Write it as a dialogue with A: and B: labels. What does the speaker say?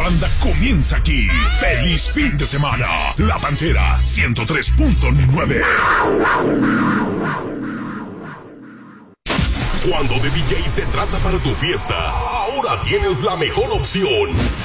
A: parranda comienza aquí. ¡Feliz fin de semana! La Pantera 103.9.
B: Cuando de DJ se trata para tu fiesta, ahora tienes la mejor opción.